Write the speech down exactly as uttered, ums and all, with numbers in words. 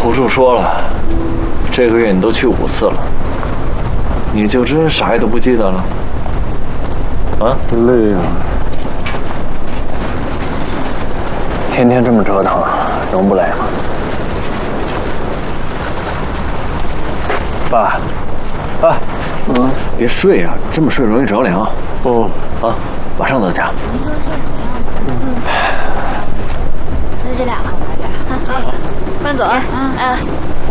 胡叔说了，这个月你都去五次了，你就真啥也都不记得了？啊， 累啊！天天这么折腾，能不累吗？爸，爸， 嗯，别睡啊，这么睡容易着凉。 哦， 啊，马上到家。 那这俩，啊，慢走啊，啊。